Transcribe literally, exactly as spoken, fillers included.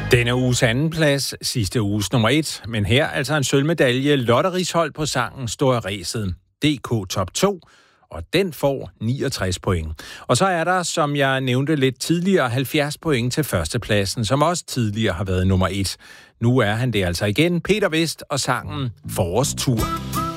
Denne uges andenplads, sidste uges nummer et, men her altså en sølvmedalje. Lotte Risholdt på sangen Står i ræset. D K Top to, og den får niogtres point. Og så er der, som jeg nævnte lidt tidligere, halvfjerds point til førstepladsen, som også tidligere har været nummer et. Nu er han det altså igen. Peter Vest og sangen Forårstur.